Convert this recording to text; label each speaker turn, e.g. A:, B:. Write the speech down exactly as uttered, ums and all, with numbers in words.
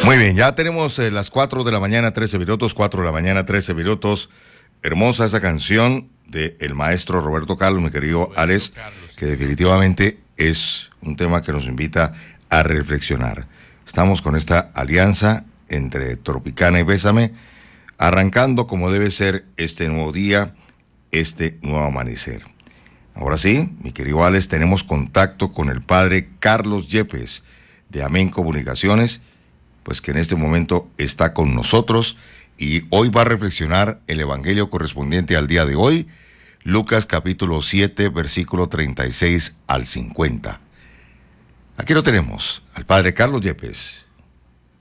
A: Muy bien, ya tenemos eh, las cuatro de la mañana, trece minutos, cuatro de la mañana, trece minutos. Hermosa esa canción de el maestro Roberto Carlos, mi querido Roberto Alex, Carlos, que definitivamente es un tema que nos invita a reflexionar. Estamos con esta alianza entre Tropicana y Bésame, arrancando como debe ser este nuevo día, este nuevo amanecer. Ahora sí, mi querido Alex, tenemos contacto con el padre Carlos Yepes de Amén Comunicaciones, pues que en este momento está con nosotros y hoy va a reflexionar el evangelio correspondiente al día de hoy, Lucas capítulo siete, versículo treinta y seis al cincuenta. Aquí lo tenemos, al padre Carlos Yepes.